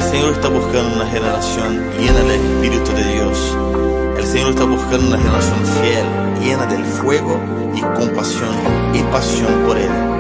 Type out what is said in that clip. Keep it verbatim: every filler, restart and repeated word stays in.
El Señor está buscando una generación llena del Espíritu de Dios. El Señor está buscando una generación fiel, llena del fuego y compasión y pasión por Él.